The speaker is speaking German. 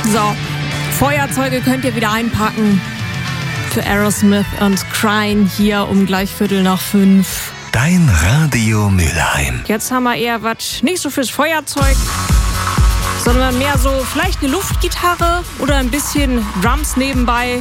So, Feuerzeuge könnt ihr wieder einpacken für Aerosmith und Crying hier um gleich 4:45. Dein Radio Mülheim. Jetzt haben wir eher was, nicht so fürs Feuerzeug, sondern mehr so vielleicht eine Luftgitarre oder ein bisschen Drums nebenbei.